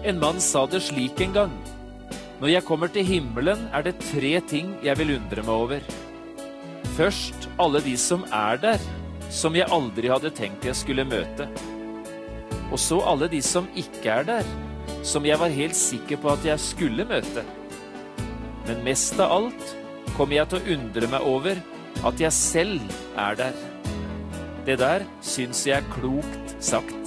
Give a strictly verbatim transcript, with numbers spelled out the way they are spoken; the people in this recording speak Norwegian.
En mann sa det slik en gang: når jeg kommer til himmelen, er det tre ting jeg vil undre meg over. Først alle de som er der, som jeg aldri hadde tenkt jeg skulle møte. Og så alle de som ikke er der, som jeg var helt sikker på at jeg skulle møte. Men mest av alt kommer jeg til å undre meg over at jeg selv er der. Det der syns jeg er klokt sagt.